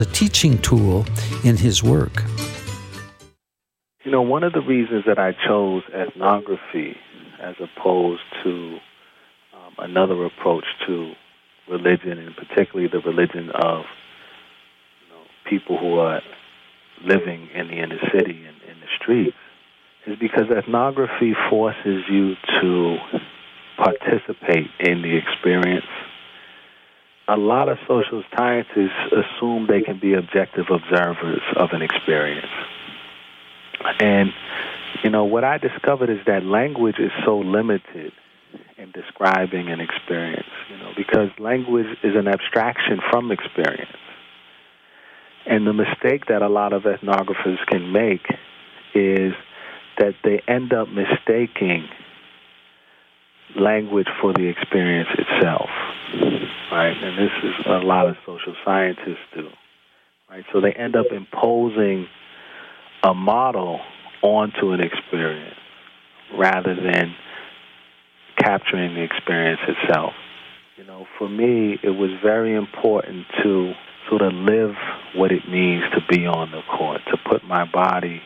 a teaching tool in his work. You know, one of the reasons that I chose ethnography as opposed to another approach to religion, and particularly the religion of people who are living in the inner city and in the streets, is because ethnography forces you to participate in the experience. A lot of social scientists assume they can be objective observers of an experience. And, what I discovered is that language is so limited in describing an experience, because language is an abstraction from experience. And the mistake that a lot of ethnographers can make is that they end up mistaking language for the experience itself, right? And this is a lot of social scientists do, right? So they end up imposing a model onto an experience rather than capturing the experience itself. For me, it was very important to sort of live what it means to be on the court, to put my body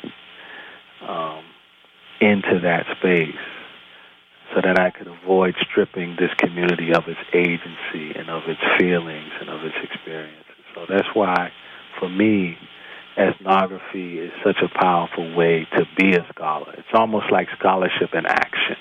into that space so that I could avoid stripping this community of its agency and of its feelings and of its experiences. So that's why, for me, ethnography is such a powerful way to be a scholar. It's almost like scholarship in action.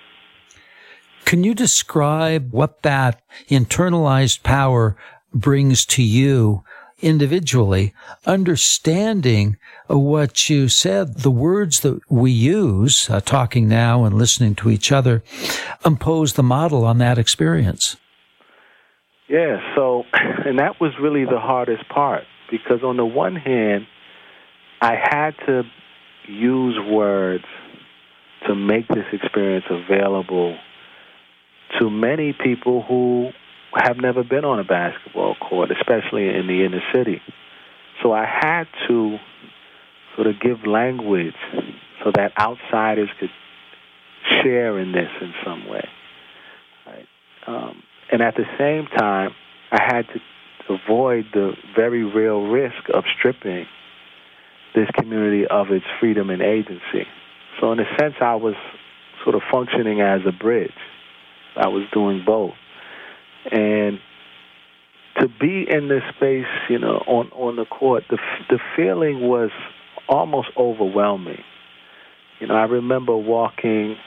Can you describe what that internalized power brings to you individually, understanding what you said, the words that we use, talking now and listening to each other, impose the model on that experience? Yeah, and that was really the hardest part, because on the one hand, I had to use words to make this experience available to many people who have never been on a basketball court, especially in the inner city. So I had to sort of give language so that outsiders could share in this in some way. Right? And at the same time, I had to avoid the very real risk of stripping this community of its freedom and agency. So in a sense, I was sort of functioning as a bridge. I was doing both. And to be in this space, on the court, the feeling was almost overwhelming. I remember walking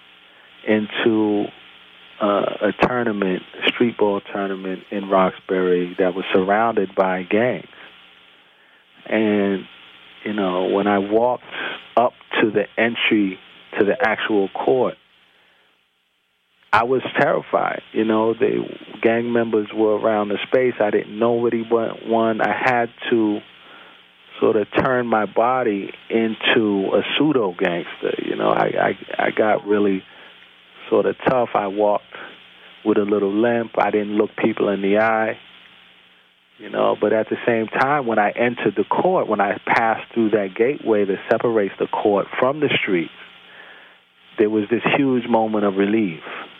into a tournament, a street ball tournament in Roxbury that was surrounded by gangs. And, when I walked up to the entry to the actual court, I was terrified. The gang members were around the space. I didn't know anyone. I had to sort of turn my body into a pseudo gangster. I got really sort of tough. I walked with a little limp. I didn't look people in the eye. But at the same time, when I entered the court, when I passed through that gateway that separates the court from the streets, there was this huge moment of relief.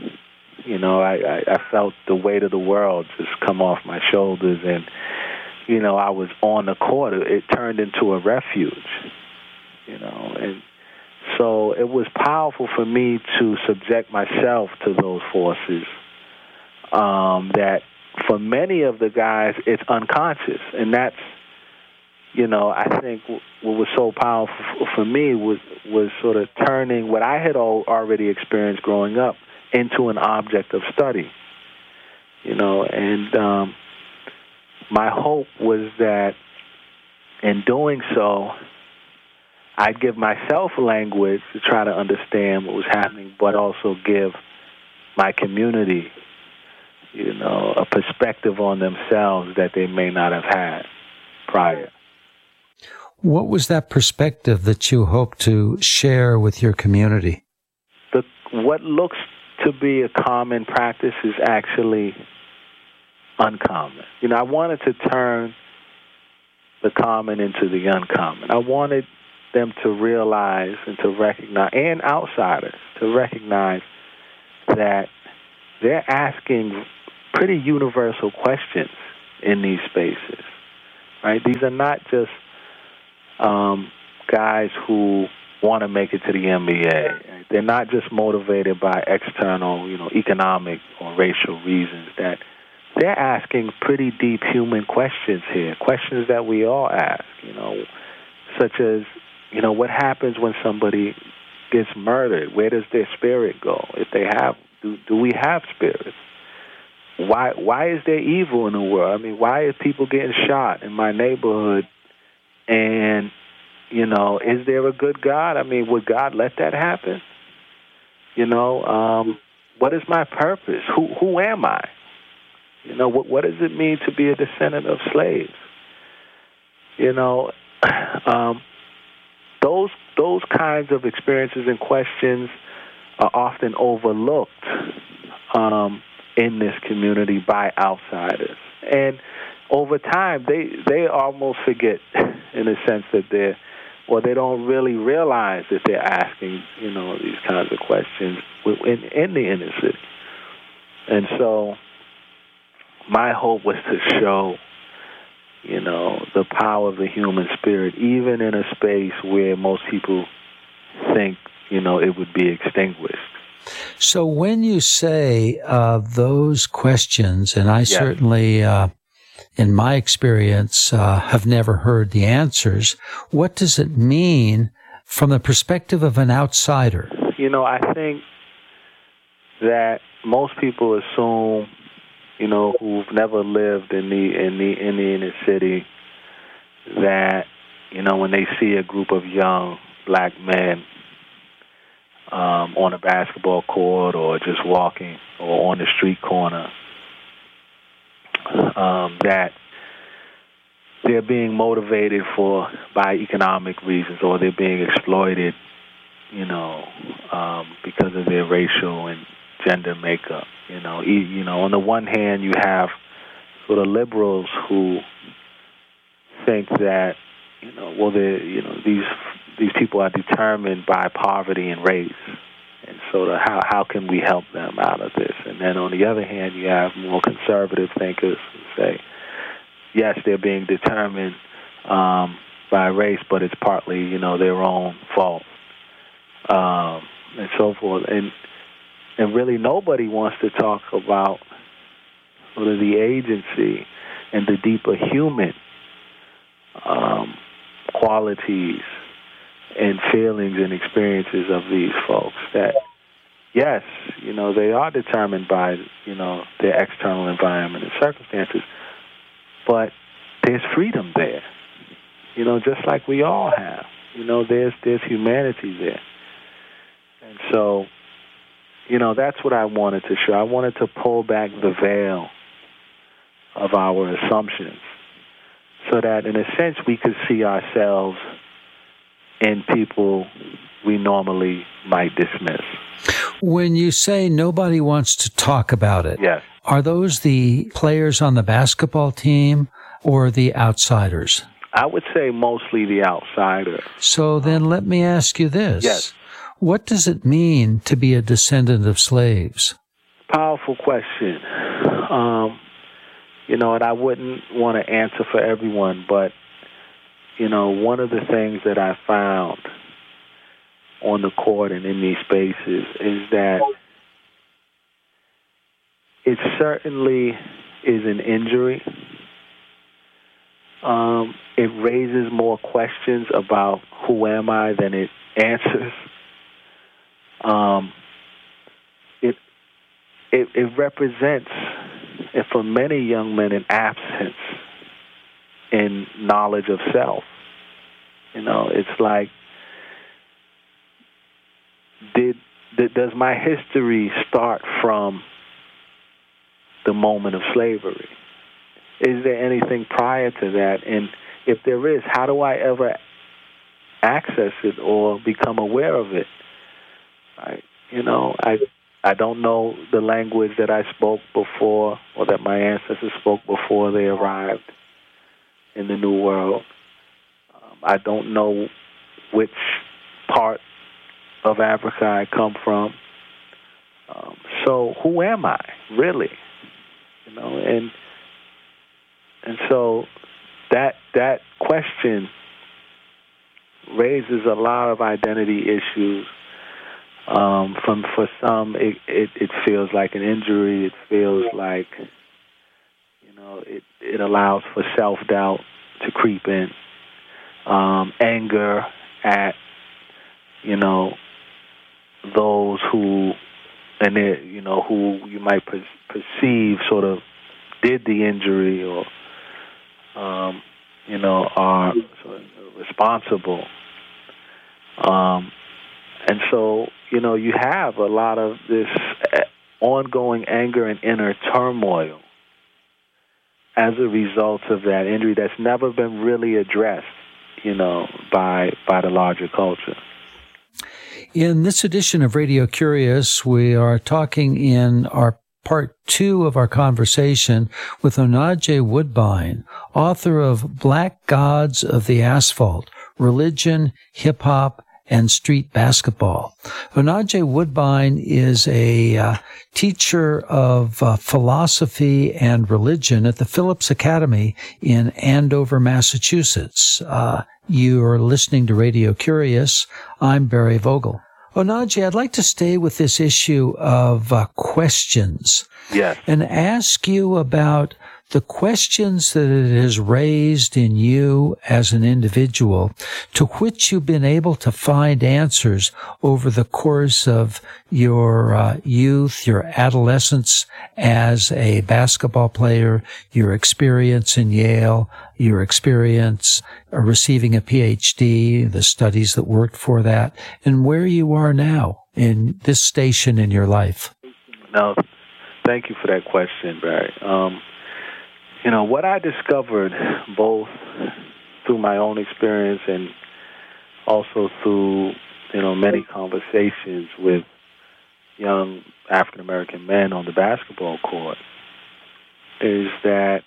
I felt the weight of the world just come off my shoulders, and, I was on the court. It turned into a refuge, and so it was powerful for me to subject myself to those forces that for many of the guys, it's unconscious, and that's, I think what was so powerful for me was sort of turning what I had already experienced growing up into an object of study, and my hope was that in doing so, I'd give myself language to try to understand what was happening, but also give my community, a perspective on themselves that they may not have had prior. What was that perspective that you hope to share with your community? What looks to be a common practice is actually uncommon. I wanted to turn the common into the uncommon. I wanted them to realize and to recognize, and outsiders to recognize, that they're asking pretty universal questions in these spaces. right? These are not just guys who want to make it to the NBA. Right? They're not just motivated by external, economic or racial reasons. That they're asking pretty deep human questions here, questions that we all ask, such as, what happens when somebody gets murdered? Where does their spirit go? If they have, do we have spirits? Why is there evil in the world? I mean, why are people getting shot in my neighborhood? And, is there a good God? I mean, would God let that happen? What is my purpose? Who am I? What does it mean to be a descendant of slaves? Those kinds of experiences and questions are often overlooked in this community by outsiders. And over time, they almost forget, in a sense, that they don't really realize that they're asking, these kinds of questions in the inner city. And so my hope was to show, the power of the human spirit, even in a space where most people think, it would be extinguished. So when you say those questions, and I Yes. certainly, in my experience, have never heard the answers, what does it mean from the perspective of an outsider? I think that most people assume, who've never lived in the inner city, that, when they see a group of young black men on a basketball court or just walking or on the street corner, that they're being motivated by economic reasons, or they're being exploited, because of their racial and gender makeup. On the one hand, you have sort of liberals who think that, these people are determined by poverty and race, and so how can we help them out of this? And then on the other hand, you have more conservative thinkers who say, yes, they're being determined by race, but it's partly, their own fault, and so forth. And really nobody wants to talk about sort of the agency and the deeper human qualities and feelings and experiences of these folks that, yes, they are determined by, their external environment and circumstances, but there's freedom there, just like we all have. There's humanity there. And so, that's what I wanted to show. I wanted to pull back the veil of our assumptions so that, in a sense, we could see ourselves in people we normally might dismiss. When you say nobody wants to talk about it, yes. Are those the players on the basketball team or the outsiders? I would say mostly the outsider. So then let me ask you this. Yes. What does it mean to be a descendant of slaves? Powerful question. And I wouldn't want to answer for everyone, but, one of the things that I found on the court and in these spaces is that it certainly is an injury. It raises more questions about who am I than it answers. It represents, for many young men, an absence in knowledge of self. It's like, does my history start from the moment of slavery? Is there anything prior to that? And if there is, how do I ever access it or become aware of it? Right? I don't know the language that I spoke before or that my ancestors spoke before they arrived in the New World. I don't know which part of Africa I come from. So who am I, really? And so that question raises a lot of identity issues. For some, it feels like an injury. It feels like, it allows for self-doubt to creep in, anger at, those who, who you might perceive sort of did the injury or, are sort of responsible. And so, you have a lot of this ongoing anger and inner turmoil as a result of that injury that's never been really addressed, by the larger culture. In this edition of Radio Curious, we are talking in our part 2 of our conversation with Onaje Woodbine, author of Black Gods of the Asphalt, Religion, Hip-Hop, and Street Basketball. Onaje Woodbine is a teacher of philosophy and religion at the Phillips Academy in Andover, Massachusetts. You are listening to Radio Curious. I'm Barry Vogel. Onaje, I'd like to stay with this issue of questions. Yes. And ask you about the questions that it has raised in you as an individual, to which you've been able to find answers over the course of your youth, your adolescence as a basketball player, your experience in Yale, your experience receiving a PhD, the studies that worked for that, and where you are now in this station in your life. No, thank you for that question, Barry. What I discovered both through my own experience and also through, many conversations with young African-American men on the basketball court is that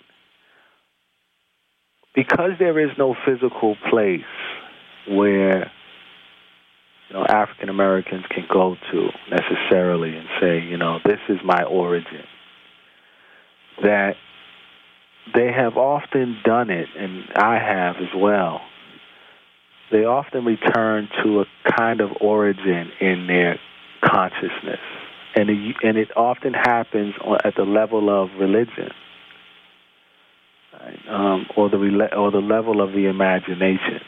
because there is no physical place where, African-Americans can go to necessarily and say, this is my origin, that they have often done it, and I have as well. They often return to a kind of origin in their consciousness, and it often happens at the level of religion, right? or the level of the imagination.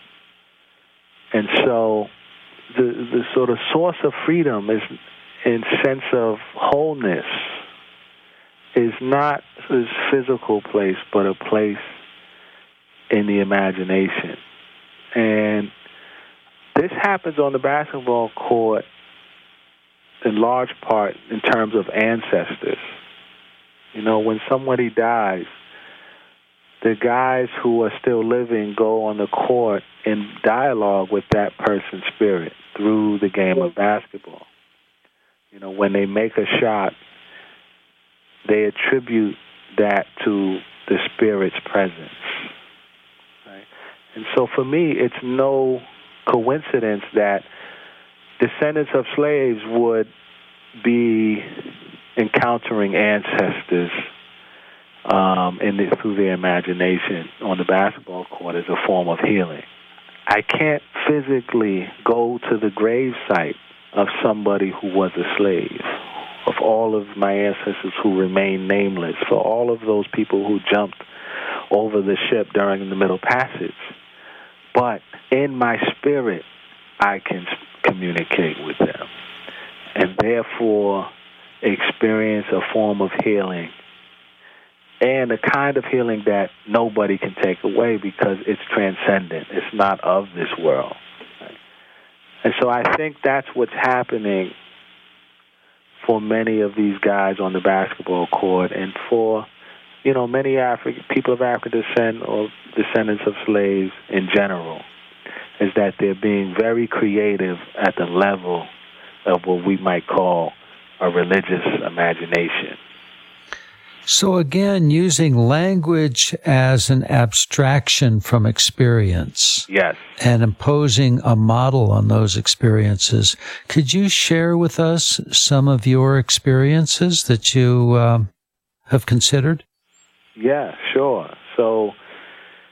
And so, the sort of source of freedom is, in sense of wholeness, is not this physical place, but a place in the imagination. And this happens on the basketball court in large part in terms of ancestors. When somebody dies, the guys who are still living go on the court in dialogue with that person's spirit through the game of basketball. When they make a shot, they attribute that to the spirit's presence. Right? And so for me, it's no coincidence that descendants of slaves would be encountering ancestors through their imagination on the basketball court as a form of healing. I can't physically go to the grave site of somebody who was a slave, of all of my ancestors who remain nameless, for all of those people who jumped over the ship during the Middle Passage. But in my spirit, I can communicate with them and therefore experience a form of healing, and a kind of healing that nobody can take away because it's transcendent. It's not of this world. Right? And so I think that's what's happening for many of these guys on the basketball court, and for, many people of African descent or descendants of slaves in general, is that they're being very creative at the level of what we might call a religious imagination. So again, using language as an abstraction from experience. Yes. And imposing a model on those experiences. Could you share with us some of your experiences that you have considered? Yeah, sure. So,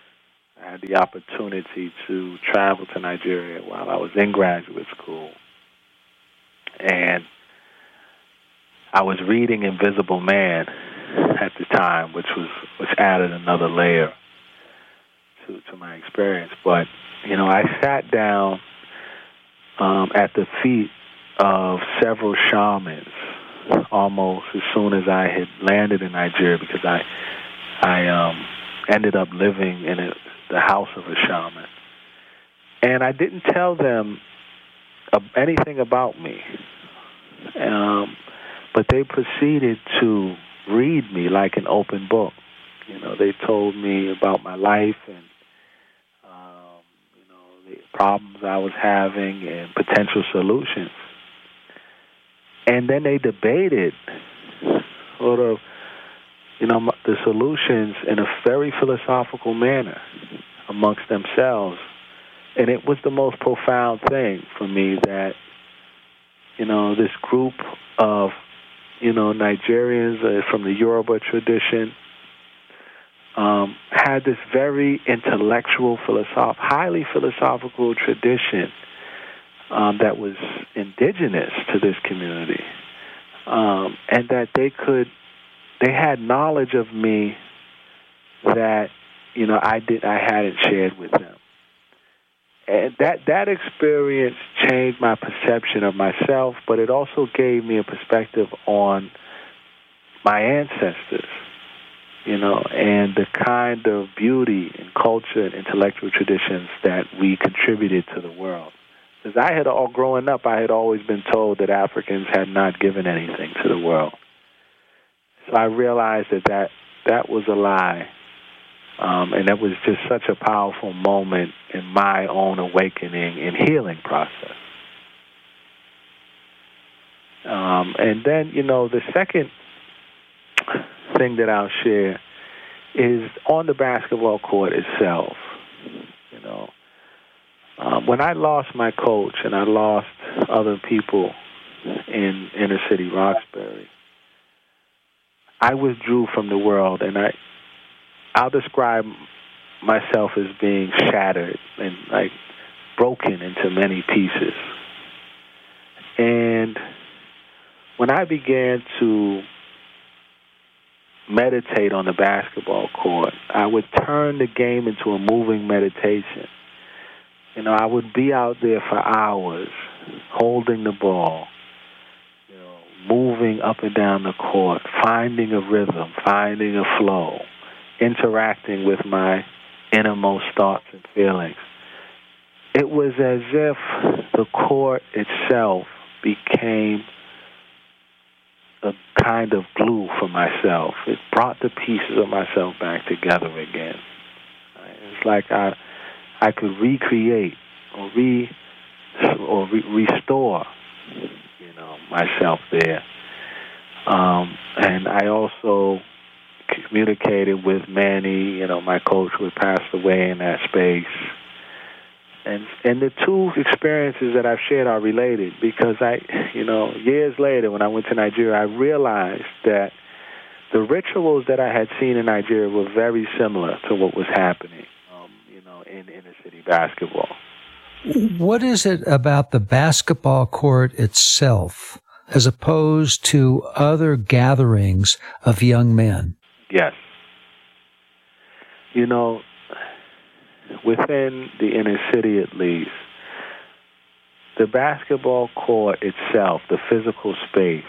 had the opportunity to travel to Nigeria while I was in graduate school. And I was reading Invisible Man at the time, which added another layer to my experience. But, I sat down at the feet of several shamans almost as soon as I had landed in Nigeria, because I ended up living in the house of a shaman. And I didn't tell them anything about me. But they proceeded to read me like an open book. They told me about my life and, the problems I was having and potential solutions. And then they debated sort of, the solutions in a very philosophical manner amongst themselves. And it was the most profound thing for me that, this group of, Nigerians from the Yoruba tradition had this very intellectual, highly philosophical tradition that was indigenous to this community, and that they had knowledge of me that I hadn't shared with them. And that experience changed my perception of myself, but it also gave me a perspective on my ancestors, and the kind of beauty and culture and intellectual traditions that we contributed to the world. Because growing up, I had always been told that Africans had not given anything to the world. So I realized that was a lie. And that was just such a powerful moment in my own awakening and healing process. And then, the second thing that I'll share is on the basketball court itself. When I lost my coach and I lost other people in inner city Roxbury, I withdrew from the world, and I'll describe myself as being shattered and broken into many pieces. And when I began to meditate on the basketball court, I would turn the game into a moving meditation. I would be out there for hours, holding the ball, moving up and down the court, finding a rhythm, finding a flow, interacting with my innermost thoughts and feelings. It was as if the court itself became a kind of glue for myself. It brought the pieces of myself back together again. It's like I could recreate or restore, myself there. And I also communicated with Manny, my coach who had passed away in that space. And the two experiences that I've shared are related because years later when I went to Nigeria, I realized that the rituals that I had seen in Nigeria were very similar to what was happening, in inner city basketball. What is it about the basketball court itself as opposed to other gatherings of young men? Yes. Within the inner city at least, the basketball court itself, the physical space,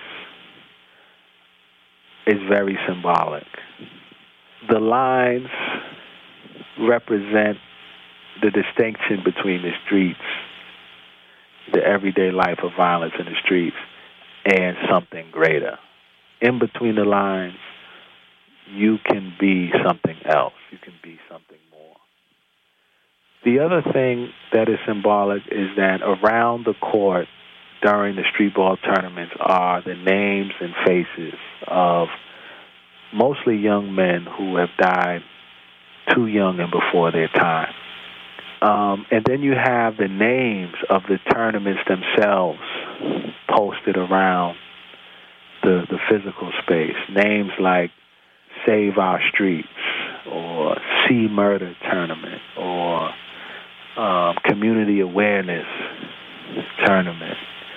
is very symbolic. The lines represent the distinction between the streets, the everyday life of violence in the streets, and something greater. In between the lines, you can be something else. You can be something more. The other thing that is symbolic is that around the court during the street ball tournaments are the names and faces of mostly young men who have died too young and before their time. And then you have the names of the tournaments themselves posted around the physical space. Names like Save Our Streets or See Murder tournament or community awareness tournament.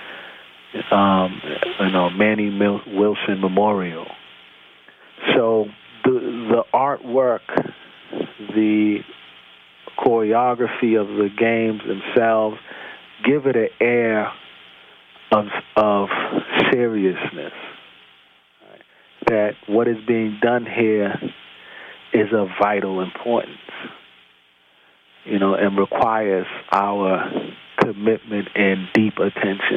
Manny Wilson Memorial. So the artwork, the choreography of the games themselves give it an air of seriousness. Right? That what is being done here is of vital importance, and requires our commitment and deep attention.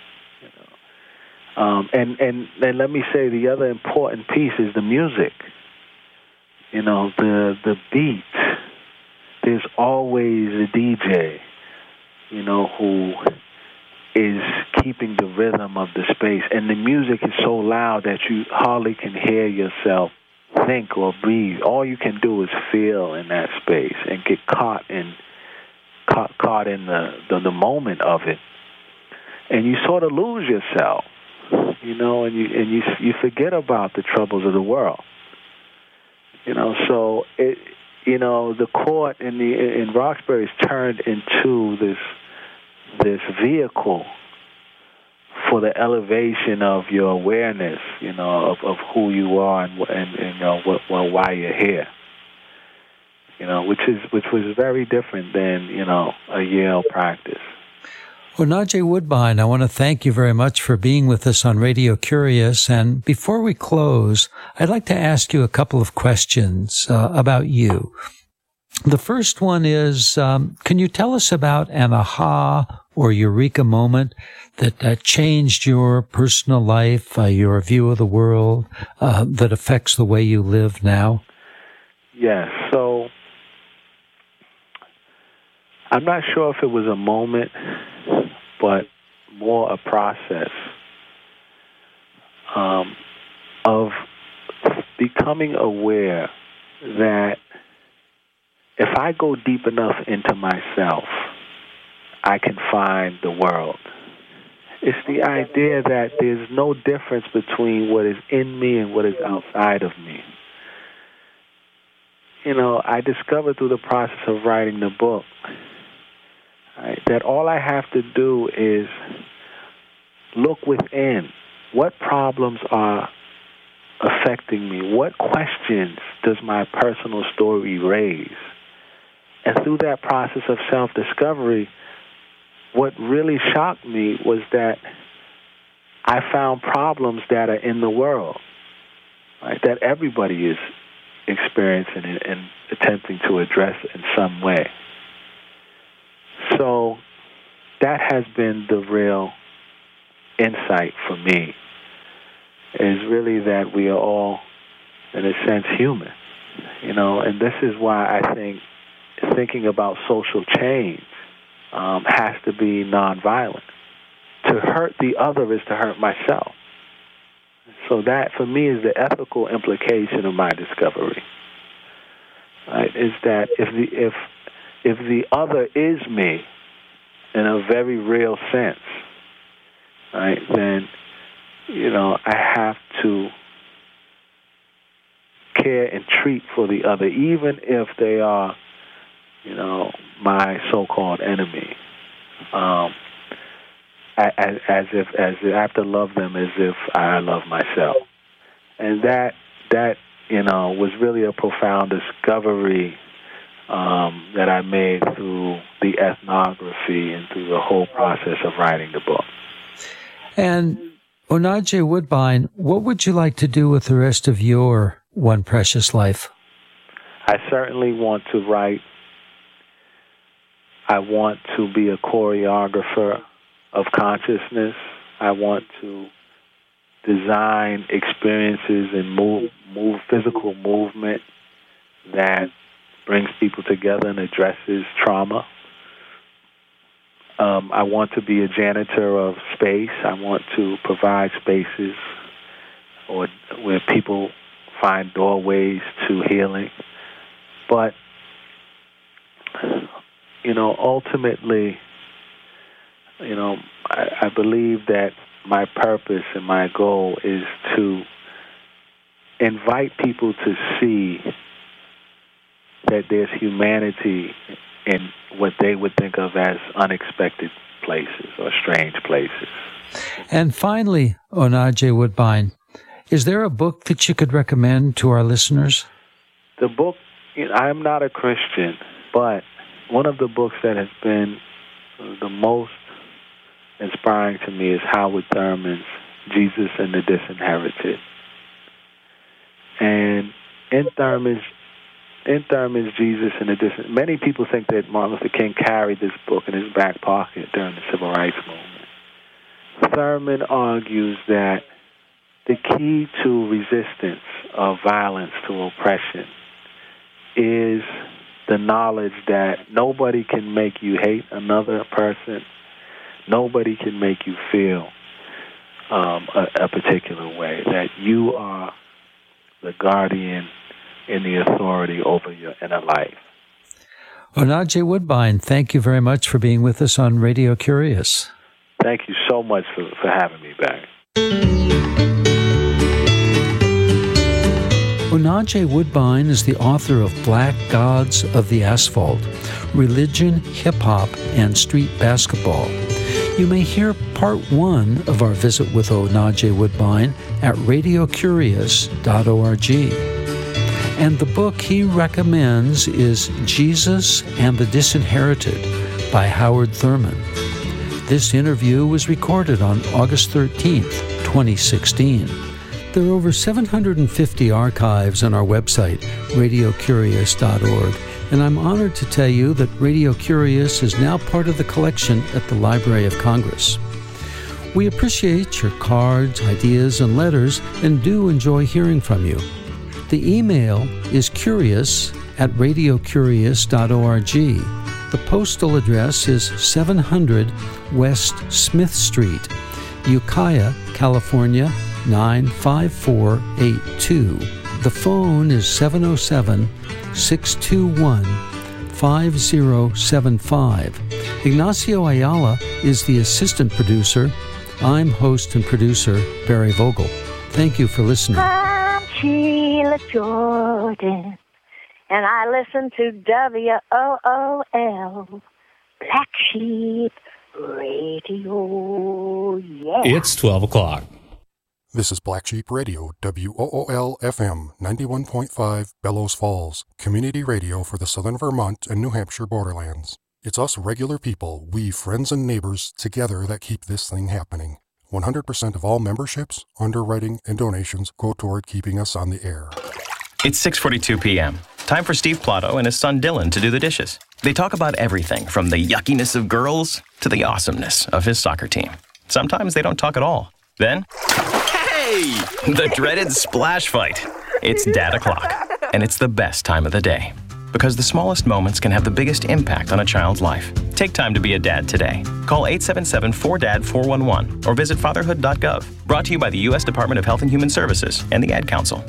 And let me say the other important piece is the music. The beat. There's always a DJ, who is keeping the rhythm of the space. And the music is so loud that you hardly can hear yourself think or breathe. All you can do is feel in that space and get caught in the moment of it. And you sort of lose yourself, and you forget about the troubles of the world. So it, the court in Roxbury is turned into this vehicle for the elevation of your awareness, of who you are and why you're here. Which was very different than a Yale practice. Onaje Woodbine, I want to thank you very much for being with us on Radio Curious. And before we close, I'd like to ask you a couple of questions about you. The first one is, can you tell us about an aha or eureka moment that changed your personal life, your view of the world, that affects the way you live now? Yes. So I'm not sure if it was a moment, but more a process of becoming aware that if I go deep enough into myself, I can find the world. It's the idea that there's no difference between what is in me and what is outside of me. I discovered through the process of writing the book, right, that all I have to do is look within. What problems are affecting me? What questions does my personal story raise? And through that process of self-discovery, what really shocked me was that I found problems that are in the world, right, that everybody is experiencing and attempting to address in some way. So that has been the real insight for me, is really that we are all, in a sense, human, and this is why I think thinking about social change has to be nonviolent. To hurt the other is to hurt myself. So that, for me, is the ethical implication of my discovery. Right? Is that if the other is me in a very real sense, right, then I have to care and treat for the other, even if they are, my so-called enemy. As if I have to love them as if I love myself. And that was really a profound discovery that I made through the ethnography and through the whole process of writing the book. And Onaje Woodbine, what would you like to do with the rest of your one precious life? I certainly want to write. I want to be a choreographer of consciousness. I want to design experiences and move physical movement that brings people together and addresses trauma. I want to be a janitor of space. I want to provide spaces where people find doorways to healing. But, ultimately, I believe that my purpose and my goal is to invite people to see that there's humanity in what they would think of as unexpected places or strange places. And finally, Onaje Woodbine, is there a book that you could recommend to our listeners? The book, I'm not a Christian, but one of the books that has been the most inspiring to me is Howard Thurman's Jesus and the Disinherited. And in Thurman's Jesus and the Disinherited, many people think that Martin Luther King carried this book in his back pocket during the Civil Rights Movement. Thurman argues that the key to resistance of violence to oppression is the knowledge that nobody can make you hate another person. Nobody can make you feel a particular way, that you are the guardian and the authority over your inner life. Onaje Woodbine, thank you very much for being with us on Radio Curious. Thank you so much for having me back. Onaje Woodbine is the author of Black Gods of the Asphalt, Religion, Hip-Hop, and Street Basketball. You may hear part 1 of our visit with Onaje Woodbine at radiocurious.org. And the book he recommends is Jesus and the Disinherited by Howard Thurman. This interview was recorded on August 13th, 2016. There are over 750 archives on our website, radiocurious.org, and I'm honored to tell you that Radio Curious is now part of the collection at the Library of Congress. We appreciate your cards, ideas, and letters, and do enjoy hearing from you. The email is curious@radiocurious.org. The postal address is 700 West Smith Street, Ukiah, California, 95482. The phone is 707-621-5075. Ignacio Ayala is the assistant producer. I'm host and producer Barry Vogel. Thank you for listening. I'm Sheila Jordan, and I listen to WOOL, Black Sheep Radio. Yeah. It's 12 o'clock. This is Black Sheep Radio, WOOL FM 91.5 Bellows Falls, community radio for the southern Vermont and New Hampshire borderlands. It's us regular people, we friends and neighbors together that keep this thing happening. 100% of all memberships, underwriting, and donations go toward keeping us on the air. It's 6:42 p.m. Time for Steve Plotto and his son Dylan to do the dishes. They talk about everything from the yuckiness of girls to the awesomeness of his soccer team. Sometimes they don't talk at all. Then, hey! The dreaded splash fight. It's Dad O'Clock, and it's the best time of the day. Because the smallest moments can have the biggest impact on a child's life. Take time to be a dad today. Call 877-4DAD-411 or visit fatherhood.gov. Brought to you by the U.S. Department of Health and Human Services and the Ad Council.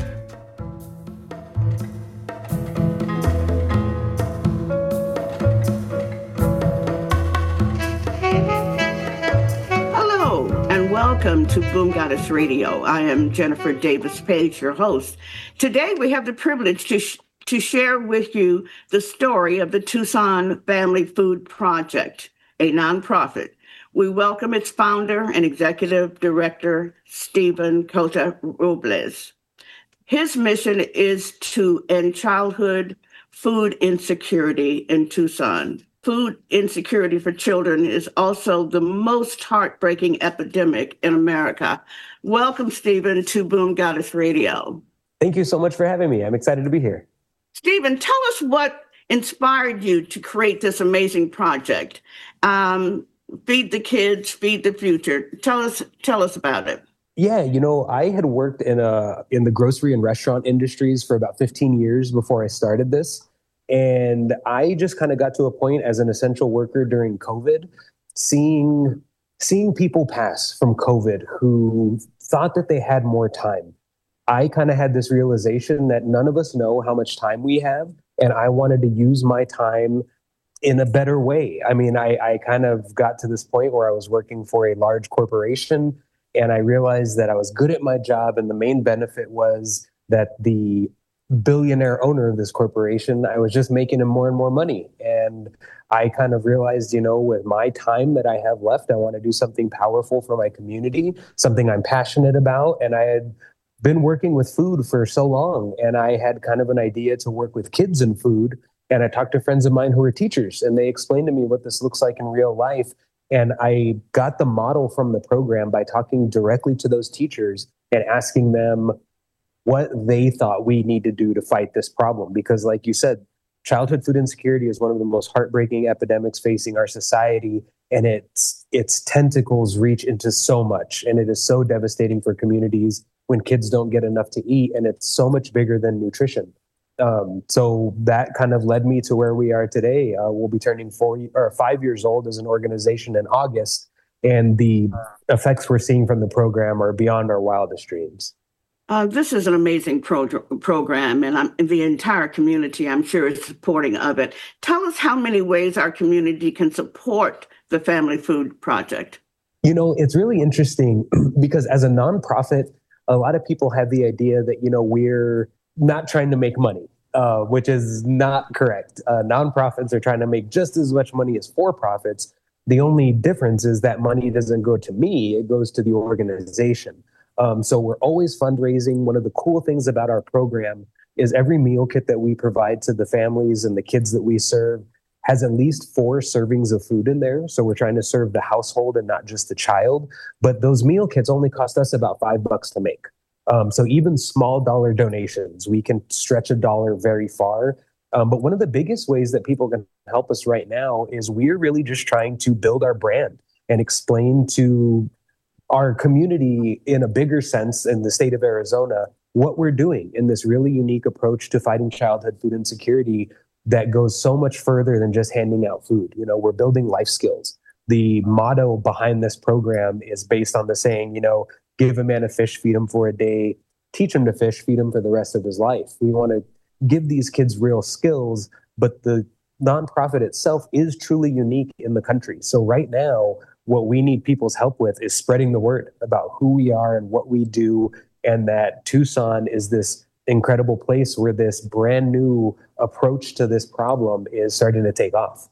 Hello, and welcome to Boom Goddess Radio. I am Jennifer Davis Page, your host. Today we have the privilege to share with you the story of the Tucson Family Food Project, a nonprofit. We welcome its founder and executive director, Stephen Cota-Robles. His mission is to end childhood food insecurity in Tucson. Food insecurity for children is also the most heartbreaking epidemic in America. Welcome, Stephen, to Boom Goddess Radio. Thank you so much for having me. I'm excited to be here. Stephen, tell us what inspired you to create this amazing project. Feed the Kids, Feed the Future. Tell us about it. Yeah, I had worked in the grocery and restaurant industries for about 15 years before I started this. And I just kind of got to a point as an essential worker during COVID, seeing people pass from COVID who thought that they had more time. I kind of had this realization that none of us know how much time we have, and I wanted to use my time in a better way. I mean, I kind of got to this point where I was working for a large corporation, and I realized that I was good at my job, and the main benefit was that the billionaire owner of this corporation, I was just making him more and more money. And I kind of realized, with my time that I have left, I want to do something powerful for my community, something I'm passionate about. And I had been working with food for so long, and I had kind of an idea to work with kids in food. And I talked to friends of mine who are teachers, and they explained to me what this looks like in real life. And I got the model from the program by talking directly to those teachers and asking them what they thought we need to do to fight this problem. Because like you said, childhood food insecurity is one of the most heartbreaking epidemics facing our society. And its tentacles reach into so much. And it is so devastating for communities when kids don't get enough to eat. And it's so much bigger than nutrition. So that kind of led me to where we are today. We'll be turning 5 years old as an organization in August, and the effects we're seeing from the program are beyond our wildest dreams. This is an amazing program, and the entire community, I'm sure, is supporting of it. Tell us how many ways our community can support the Family Food Project. It's really interesting because as a nonprofit, a lot of people have the idea that, we're not trying to make money, which is not correct. Nonprofits are trying to make just as much money as for-profits. The only difference is that money doesn't go to me, it goes to the organization. So we're always fundraising. One of the cool things about our program is every meal kit that we provide to the families and the kids that we serve has at least 4 servings of food in there. So we're trying to serve the household and not just the child. But those meal kits only cost us about $5 to make. So even small dollar donations, we can stretch a dollar very far. But one of the biggest ways that people can help us right now is we're really just trying to build our brand and explain to our community in a bigger sense in the state of Arizona what we're doing in this really unique approach to fighting childhood food insecurity that goes so much further than just handing out food. We're building life skills. The motto behind this program is based on the saying, give a man a fish, feed him for a day, teach him to fish, feed him for the rest of his life. We want to give these kids real skills, but the nonprofit itself is truly unique in the country. So right now, what we need people's help with is spreading the word about who we are and what we do, and that Tucson is this incredible place where this brand new approach to this problem is starting to take off.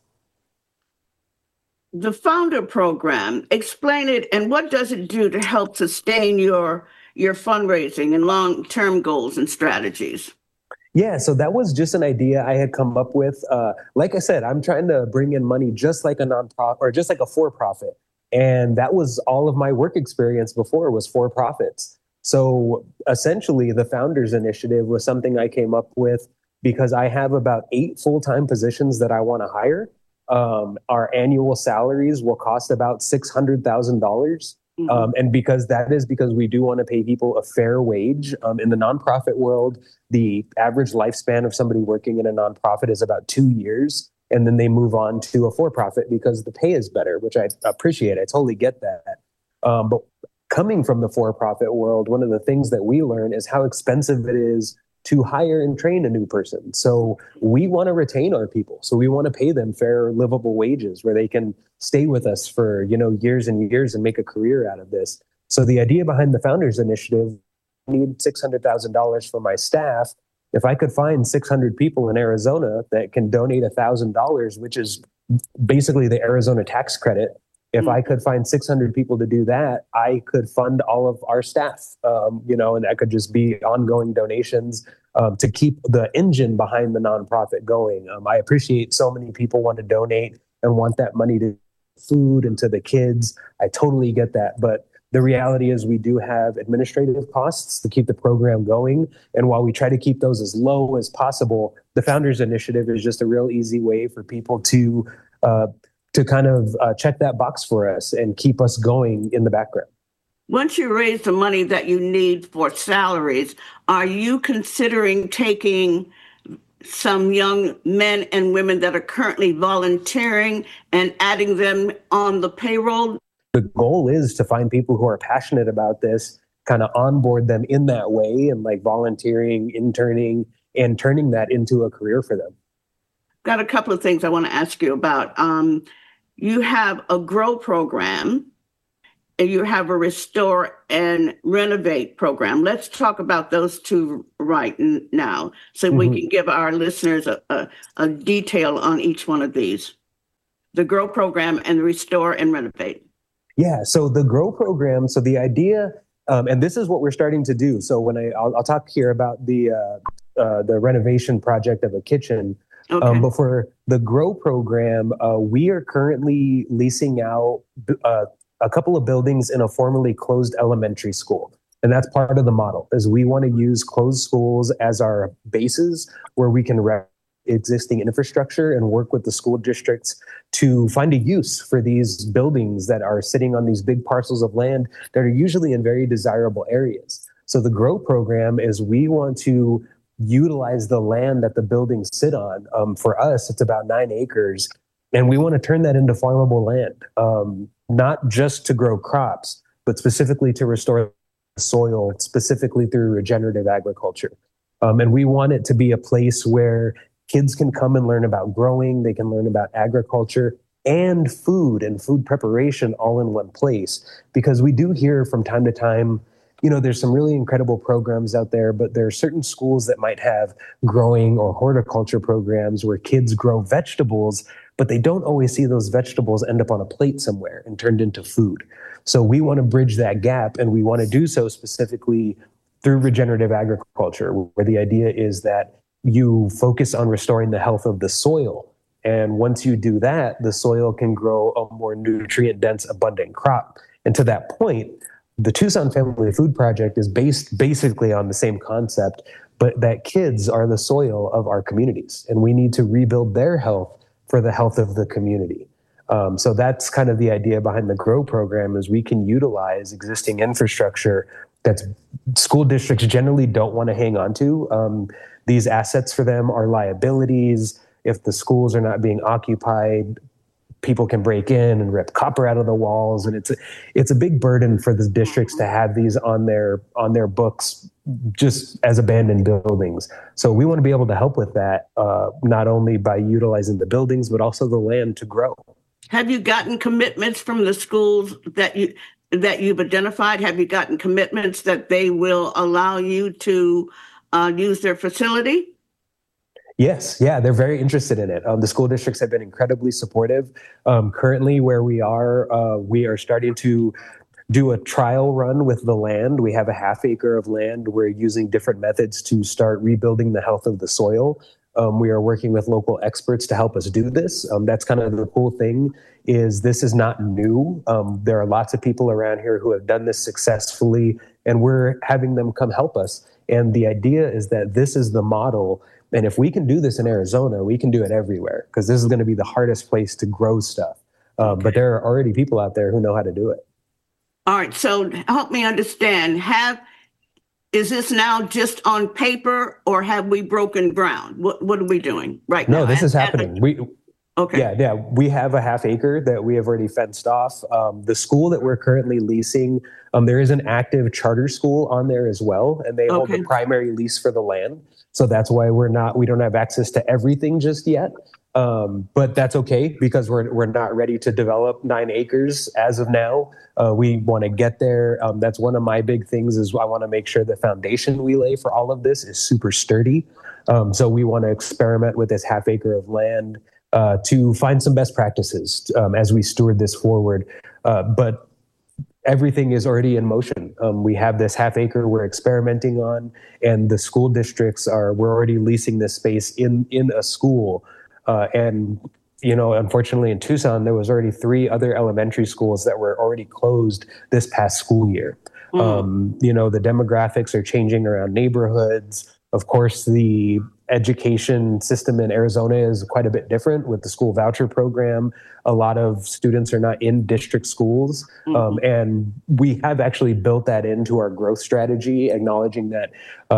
The Founder Program, explain it, and what does it do to help sustain your fundraising and long-term goals and strategies? Yeah, so that was just an idea I had come up with. Like I said, I'm trying to bring in money just like a nonprofit or just like a for-profit. And that was all of my work experience before was for-profits. So essentially, the Founders Initiative was something I came up with because I have about 8 full-time positions that I want to hire. Our annual salaries will cost about $600,000. And because we do want to pay people a fair wage. In the nonprofit world, the average lifespan of somebody working in a nonprofit is about 2 years. And then they move on to a for-profit because the pay is better, which I appreciate. I totally get that. But coming from the for-profit world, one of the things that we learn is how expensive it is to hire and train a new person. So we want to retain our people. So we want to pay them fair, livable wages where they can stay with us for, years and years and make a career out of this. So the idea behind the Founders Initiative, I need $600,000 for my staff. If I could find 600 people in Arizona that can donate $1,000, which is basically the Arizona tax credit, if I could find 600 people to do that, I could fund all of our staff, and that could just be ongoing donations to keep the engine behind the nonprofit going. I appreciate so many people want to donate and want that money to food and to the kids. I totally get that. But the reality is we do have administrative costs to keep the program going. And while we try to keep those as low as possible, the Founders Initiative is just a real easy way for people to kind of check that box for us and keep us going in the background. Once you raise the money that you need for salaries, are you considering taking some young men and women that are currently volunteering and adding them on the payroll? The goal is to find people who are passionate about this, kind of onboard them in that way and like volunteering, interning, and turning that into a career for them. Got a couple of things I want to ask you about. You have a GROW program, you have a restore and renovate program. Let's talk about those two right now so we can give our listeners a detail on each one of these. The GROW program and the restore and renovate. Yeah, so the GROW program, so the idea, and this is what we're starting to do. So when I'll talk here about the renovation project of a kitchen. Okay. But for the GROW program, we are currently leasing out a couple of buildings in a formerly closed elementary school. And that's part of the model, is we want to use closed schools as our bases where we can existing infrastructure and work with the school districts to find a use for these buildings that are sitting on these big parcels of land that are usually in very desirable areas. So the GROW program is we want to utilize the land that the buildings sit on. For us, it's about 9 acres, and we want to turn that into farmable land, not just to grow crops, but specifically to restore the soil, specifically through regenerative agriculture. And we want it to be a place where kids can come and learn about growing, they can learn about agriculture and food preparation all in one place. Because we do hear from time to time, there's some really incredible programs out there, but there are certain schools that might have growing or horticulture programs where kids grow vegetables, but they don't always see those vegetables end up on a plate somewhere and turned into food. So we want to bridge that gap, and we want to do so specifically through regenerative agriculture, where the idea is that you focus on restoring the health of the soil. And once you do that, the soil can grow a more nutrient-dense, abundant crop. And to that point, the Tucson Family Food Project is based basically on the same concept, but that kids are the soil of our communities, and we need to rebuild their health for the health of the community. So that's kind of the idea behind the GROW program, is we can utilize existing infrastructure that school districts generally don't want to hang on to. These assets for them are liabilities. If the schools are not being occupied, people can break in and rip copper out of the walls, and it's a big burden for the districts to have these on their books just as abandoned buildings. So we want to be able to help with that, not only by utilizing the buildings but also the land to grow. Have you gotten commitments from the schools that you've identified? Have you gotten commitments that they will allow you to use their facility? Yes. Yeah, they're very interested in it. The school districts have been incredibly supportive. Currently, where we are starting to do a trial run with the land. We have a half acre of land. We're using different methods to start rebuilding the health of the soil. We are working with local experts to help us do this. That's kind of the cool thing, is this is not new. There are lots of people around here who have done this successfully, and we're having them come help us. And the idea is that this is the model. And if we can do this in Arizona, we can do it everywhere, because this is going to be the hardest place to grow stuff. But there are already people out there who know how to do it. All right. So help me understand. Is this now just on paper, or have we broken ground? What are we doing right now? No, this is happening. Okay. Yeah. We have a half acre that we have already fenced off. The school that we're currently leasing, there is an active charter school on there as well, and they hold the primary lease for the land. So that's why we don't have access to everything just yet. But that's okay, because we're not ready to develop 9 acres as of now. We want to get there. That's one of my big things, is I want to make sure the foundation we lay for all of this is super sturdy. So we want to experiment with this half acre of land to find some best practices as we steward this forward. But everything is already in motion. We have this half acre we're experimenting on, and the school districts we're already leasing this space in a school. And, unfortunately in Tucson, there was already 3 other elementary schools that were already closed this past school year. The demographics are changing around neighborhoods. Of course, the education system in Arizona is quite a bit different with the school voucher program. A lot of students are not in district schools. And we have actually built that into our growth strategy, acknowledging that,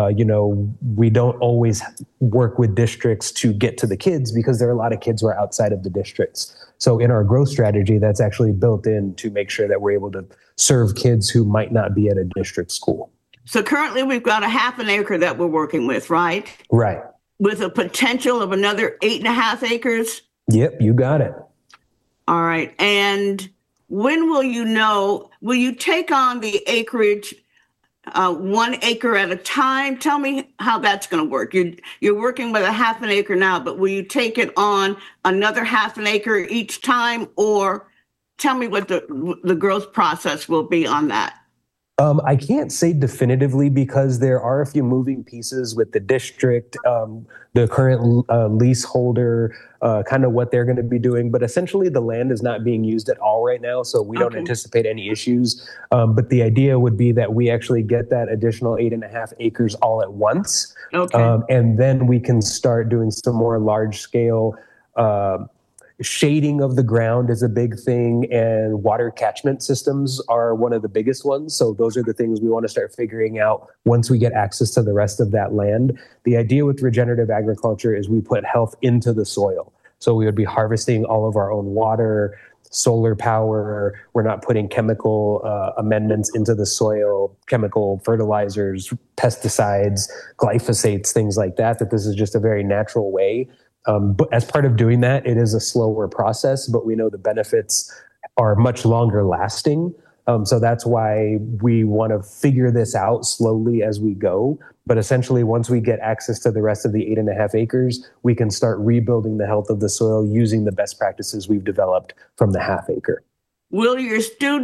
we don't always work with districts to get to the kids, because there are a lot of kids who are outside of the districts. So in our growth strategy, that's actually built in to make sure that we're able to serve kids who might not be at a district school. So currently we've got a half an acre that we're working with, right? Right. With a potential of another 8.5 acres? Yep, you got it. All right. And when will you know? Will you take on the acreage 1 acre at a time? Tell me how that's going to work. You're working with a half an acre now, but will you take it on another half an acre each time, or tell me what the growth process will be on that? I can't say definitively because there are a few moving pieces with the district, the current leaseholder, kind of what they're going to be doing. But essentially, the land is not being used at all right now, so we don't anticipate any issues. But the idea would be that we actually get that additional 8.5 acres all at once. And then we can start doing some more large scale shading of the ground is a big thing, and water catchment systems are one of the biggest ones. So those are the things we want to start figuring out once we get access to the rest of that land. The idea with regenerative agriculture is we put health into the soil. So we would be harvesting all of our own water, solar power. We're not putting chemical amendments into the soil, chemical fertilizers, pesticides, glyphosates, things like that, that this is just a very natural way. But as part of doing that, it is a slower process, but we know the benefits are much longer lasting. So that's why we want to figure this out slowly as we go. But essentially, once we get access to the rest of the 8.5 acres, we can start rebuilding the health of the soil using the best practices we've developed from the half acre. Will you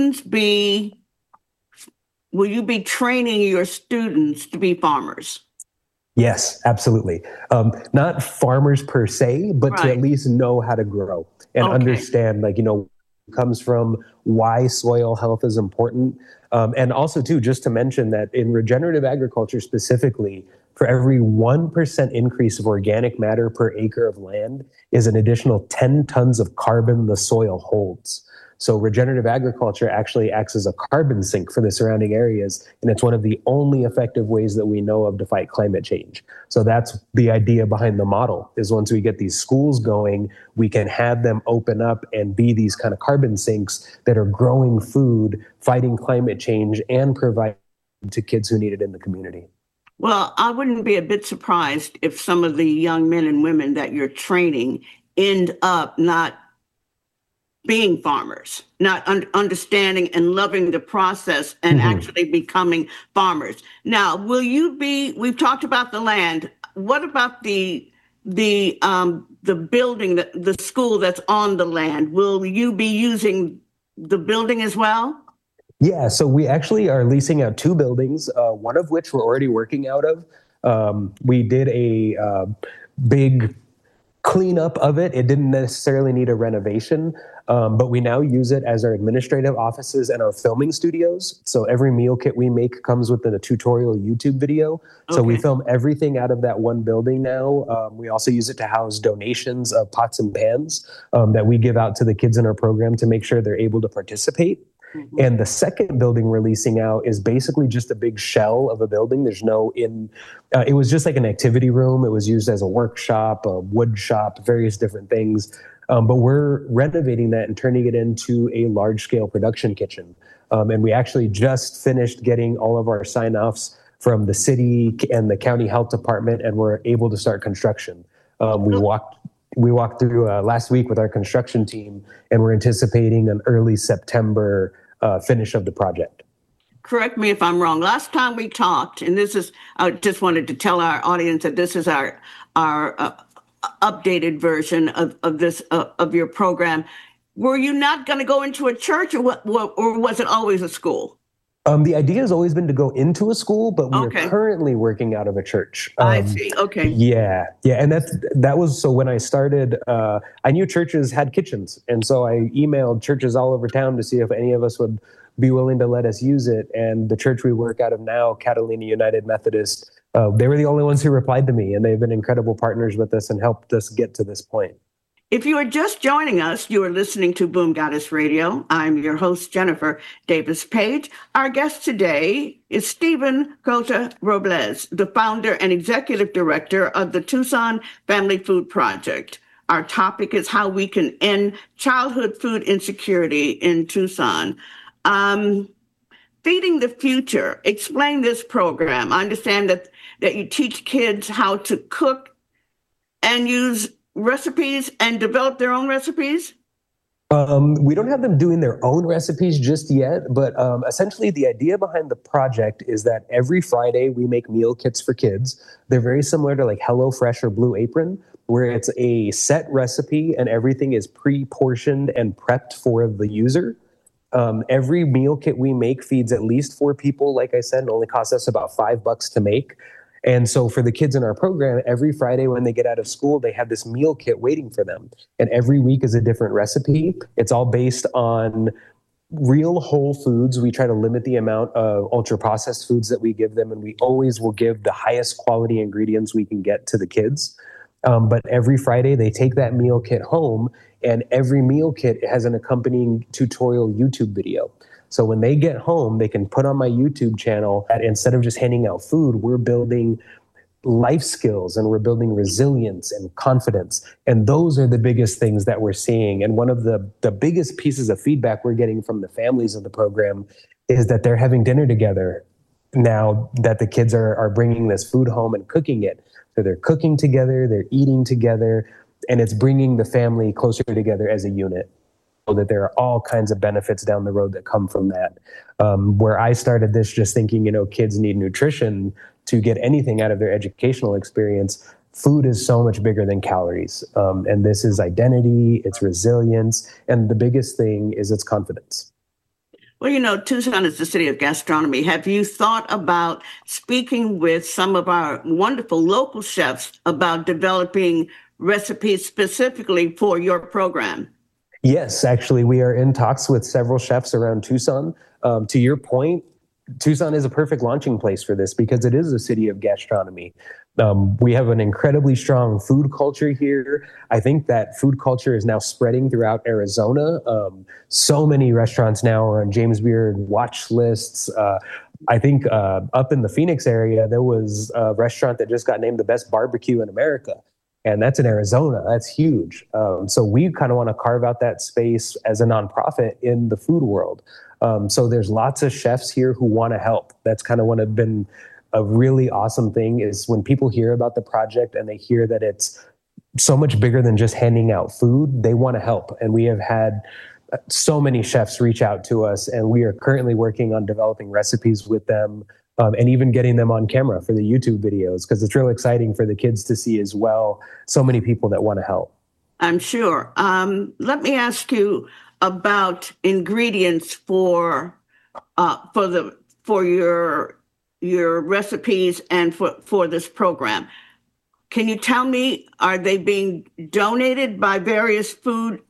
be training your students to be farmers? Yes, absolutely. Not farmers per se, but to at least know how to grow and understand, comes from why soil health is important. And also, too, just to mention that in regenerative agriculture specifically, for every 1% increase of organic matter per acre of land is an additional 10 tons of carbon the soil holds. So regenerative agriculture actually acts as a carbon sink for the surrounding areas, and it's one of the only effective ways that we know of to fight climate change. So that's the idea behind the model, is once we get these schools going, we can have them open up and be these kind of carbon sinks that are growing food, fighting climate change, and providing to kids who need it in the community. Well, I wouldn't be a bit surprised if some of the young men and women that you're training end up not being farmers, not understanding and loving the process and actually becoming farmers. Now, we've talked about the land. What about the building, the school that's on the land? Will you be using the building as well? Yeah, so we actually are leasing out 2 buildings, one of which we're already working out of. We did a big cleanup of it. It didn't necessarily need a renovation, but we now use it as our administrative offices and our filming studios. So every meal kit we make comes with a tutorial YouTube video. So we film everything out of that one building now. We also use it to house donations of pots and pans that we give out to the kids in our program to make sure they're able to participate. And the second building we're leasing out is basically just a big shell of a building. There's no it was just like an activity room. It was used as a workshop, a wood shop, various different things. But we're renovating that and turning it into a large scale production kitchen. And we actually just finished getting all of our sign-offs from the city and the county health department, and we're able to start construction. We walked through last week with our construction team, and we're anticipating an early September finish of the project. Correct me if I'm wrong. Last time we talked, and I just wanted to tell our audience that this is our updated version of your program. Were you not going to go into a church, or was it always a school? The idea has always been to go into a school, but we're currently working out of a church. I see. Okay. Yeah. And that was, so when I started, I knew churches had kitchens. And so I emailed churches all over town to see if any of us would be willing to let us use it. And the church we work out of now, Catalina United Methodist, they were the only ones who replied to me, and they've been incredible partners with us and helped us get to this point. If you are just joining us, you are listening to Boom Goddess Radio. I'm your host, Jennifer Davis Page. Our guest today is Stephen Cota Robles, the founder and executive director of the Tucson Family Food Project. Our topic is how we can end childhood food insecurity in Tucson. Feeding the Future. Explain this program. I understand that you teach kids how to cook and use recipes and develop their own recipes? We don't have them doing their own recipes just yet, but essentially the idea behind the project is that every Friday we make meal kits for kids. They're very similar to like HelloFresh or Blue Apron, where it's a set recipe and everything is pre-portioned and prepped for the user. Every meal kit we make feeds at least 4 people, like I said, and only costs us about $5 to make. And so for the kids in our program, every Friday when they get out of school, they have this meal kit waiting for them. And every week is a different recipe. It's all based on real whole foods. We try to limit the amount of ultra processed foods that we give them. And we always will give the highest quality ingredients we can get to the kids. But every Friday they take that meal kit home, and every meal kit has an accompanying tutorial YouTube video. So when they get home, they can put on my YouTube channel that instead of just handing out food, we're building life skills and we're building resilience and confidence. And those are the biggest things that we're seeing. And one of the biggest pieces of feedback we're getting from the families of the program is that they're having dinner together now that the kids are bringing this food home and cooking it. So they're cooking together, they're eating together, and it's bringing the family closer together as a unit. That there are all kinds of benefits down the road that come from that. Where I started this just thinking, kids need nutrition to get anything out of their educational experience. Food is so much bigger than calories. And this is identity, it's resilience, and the biggest thing is it's confidence. Well, Tucson is the city of gastronomy. Have you thought about speaking with some of our wonderful local chefs about developing recipes specifically for your program? Yes, actually, we are in talks with several chefs around Tucson. To your point, Tucson is a perfect launching place for this because it is a city of gastronomy. We have an incredibly strong food culture here. I think that food culture is now spreading throughout Arizona. So many restaurants now are on James Beard watch lists. I think up in the Phoenix area, there was a restaurant that just got named the best barbecue in America. And that's in Arizona. That's huge. So we kind of want to carve out that space as a nonprofit in the food world. So there's lots of chefs here who want to help. That's kind of been a really awesome thing is when people hear about the project and they hear that it's so much bigger than just handing out food, they want to help. And we have had so many chefs reach out to us, and we are currently working on developing recipes with them. And even getting them on camera for the YouTube videos, because it's real exciting for the kids to see as well. So many people that want to help. I'm sure. Let me ask you about ingredients for your recipes and for this program. Can you tell me, are they being donated by various food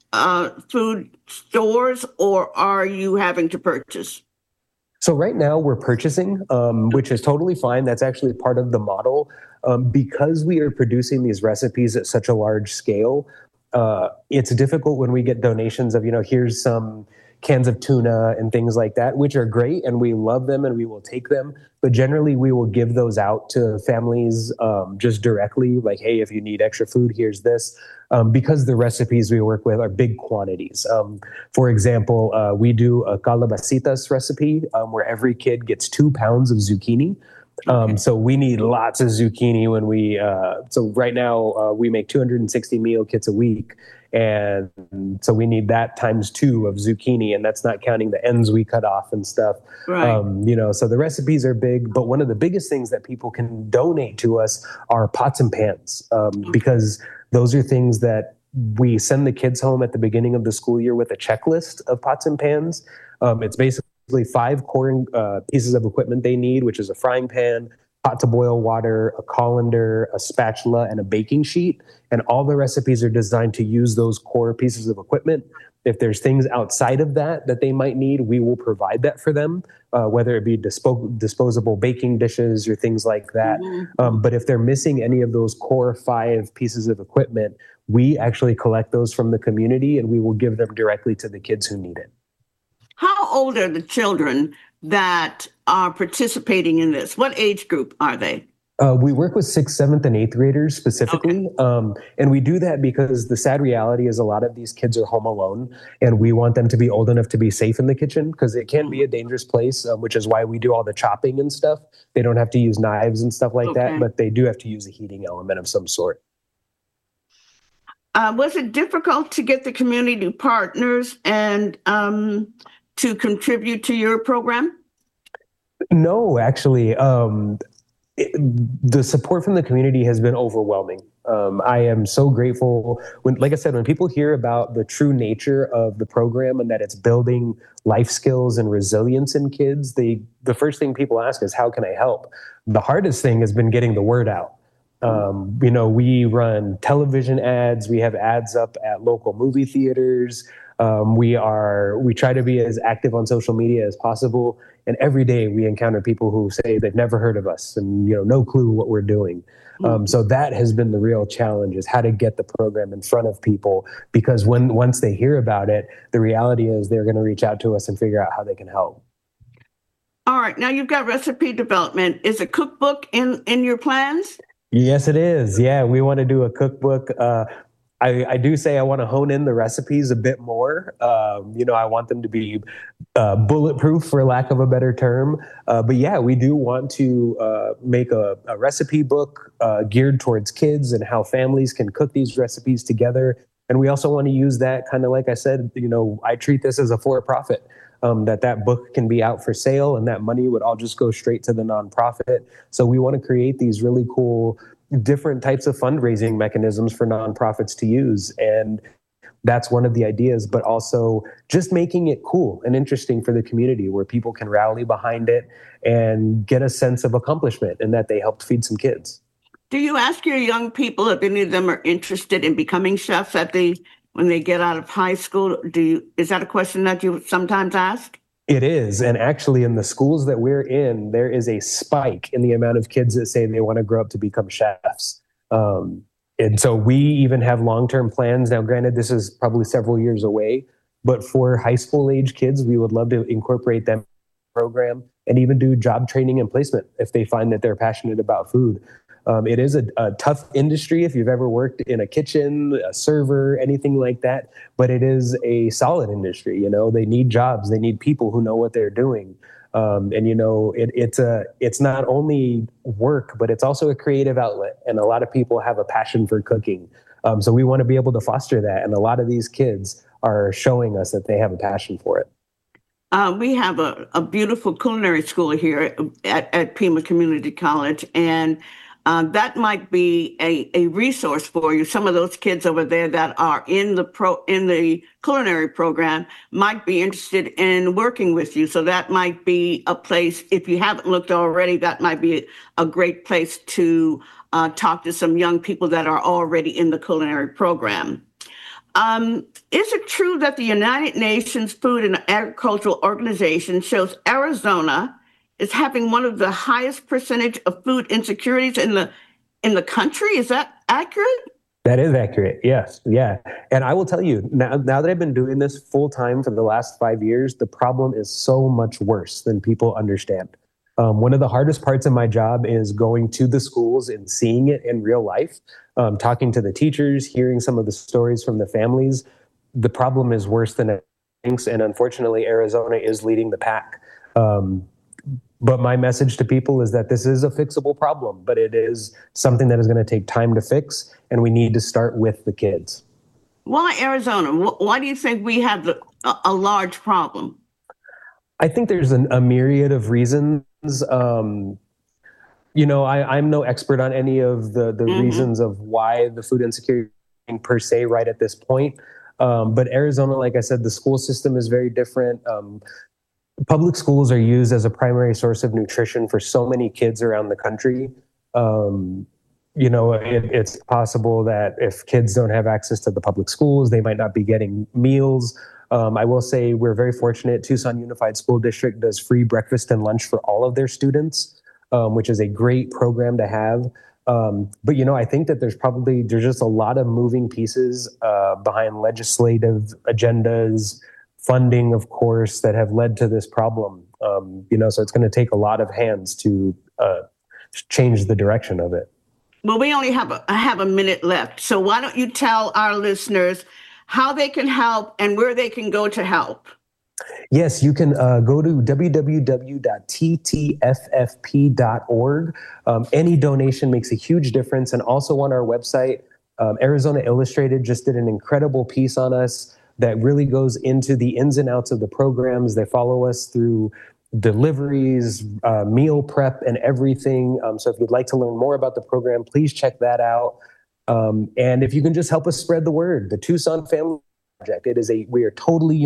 stores, or are you having to purchase? So right now we're purchasing, which is totally fine. That's actually part of the model. Because we are producing these recipes at such a large scale, it's difficult when we get donations of, here's some cans of tuna and things like that, which are great and we love them and we will take them. But generally we will give those out to families just directly, like, hey, if you need extra food, here's this. Because the recipes we work with are big quantities. For example, we do a calabacitas recipe where every kid gets 2 pounds of zucchini. So we need lots of zucchini when so right now we make 260 meal kits a week. And so we need that times 2 of zucchini, and that's not counting the ends we cut off and stuff. Right. So the recipes are big, but one of the biggest things that people can donate to us are pots and pans, because those are things that we send the kids home at the beginning of the school year with a checklist of pots and pans. It's basically 5 core pieces of equipment they need, which is a frying pan, pot to boil water, a colander, a spatula, and a baking sheet. And all the recipes are designed to use those core pieces of equipment. If there's things outside of that they might need, we will provide that for them, whether it be disposable baking dishes or things like that. Mm-hmm. But if they're missing any of those core 5 pieces of equipment, we actually collect those from the community and we will give them directly to the kids who need it. How old are the children that are participating in this? What age group are they? We work with 6th, 7th, and 8th graders specifically. Okay. And we do that because the sad reality is a lot of these kids are home alone, and we want them to be old enough to be safe in the kitchen because it can be a dangerous place, which is why we do all the chopping and stuff. They don't have to use knives and stuff like that, but they do have to use a heating element of some sort. Was it difficult to get the community partners and to contribute to your program? No, actually, the support from the community has been overwhelming. I am so grateful like I said, when people hear about the true nature of the program and that it's building life skills and resilience in kids, the first thing people ask is, how can I help? The hardest thing has been getting the word out. We run television ads. We have ads up at local movie theaters. We try to be as active on social media as possible. And every day we encounter people who say they've never heard of us and, no clue what we're doing. So that has been the real challenge, is how to get the program in front of people, because once they hear about it, the reality is they're going to reach out to us and figure out how they can help. All right. Now you've got recipe development. Is a cookbook in your plans? Yes, it is. Yeah, we want to do a cookbook. I do say I want to hone in the recipes a bit more. I want them to be bulletproof, for lack of a better term. But yeah, we do want to make a recipe book geared towards kids and how families can cook these recipes together. And we also want to use that kind of, like I said, I treat this as a for-profit. That book can be out for sale and that money would all just go straight to the nonprofit. So we want to create these really cool different types of fundraising mechanisms for nonprofits to use. And that's one of the ideas, but also just making it cool and interesting for the community where people can rally behind it and get a sense of accomplishment and that they helped feed some kids. Do you ask your young people if any of them are interested in becoming chefs when they get out of high school? Is that a question that you sometimes ask? It is. And actually, in the schools that we're in, there is a spike in the amount of kids that say they want to grow up to become chefs. And so we even have long-term plans. Now, granted, this is probably several years away, but for high school age kids, we would love to incorporate them in the program and even do job training and placement if they find that they're passionate about food. It is a tough industry if you've ever worked in a kitchen, a server, anything like that. But it is a solid industry. They need jobs. They need people who know what they're doing. It's not only work, but it's also a creative outlet. And a lot of people have a passion for cooking. So we want to be able to foster that. And a lot of these kids are showing us that they have a passion for it. We have a beautiful culinary school here at Pima Community College. And that might be a resource for you. Some of those kids over there that are in the culinary program might be interested in working with you. So that might be a place, if you haven't looked already, that might be a great place to talk to some young people that are already in the culinary program. Is it true that the United Nations Food and Agricultural Organization shows Arizona is having one of the highest percentage of food insecurities in the country? Is that accurate? That is accurate. Yes. Yeah. And I will tell you, now that I've been doing this full time for the last 5 years, the problem is so much worse than people understand. One of the hardest parts of my job is going to the schools and seeing it in real life, talking to the teachers, hearing some of the stories from the families. The problem is worse than it thinks. And unfortunately, Arizona is leading the pack. But my message to people is that this is a fixable problem, but it is something that is going to take time to fix, and we need to start with the kids. Why Arizona? Why do you think we have a large problem? I think there's a myriad of reasons. I'm no expert on any of the reasons of why the food insecurity per se right at this point. But Arizona, like I said, the school system is very different. Public schools are used as a primary source of nutrition for so many kids around the country. It's possible that if kids don't have access to the public schools, they might not be getting meals. I will say we're very fortunate. Tucson Unified School District does free breakfast and lunch for all of their students, which is a great program to have. But I think that there's just a lot of moving pieces behind legislative agendas, funding, of course, that have led to this problem. So it's going to take a lot of hands to change the direction of it. Well, we only have a minute left. So why don't you tell our listeners how they can help and where they can go to help? Yes, you can go to www.ttffp.org. Any donation makes a huge difference. And also on our website, Arizona Illustrated just did an incredible piece on us that really goes into the ins and outs of the programs. They follow us through deliveries, meal prep, and everything. So if you'd like to learn more about the program, please check that out. And if you can just help us spread the word, the Tucson Family Project, we are totally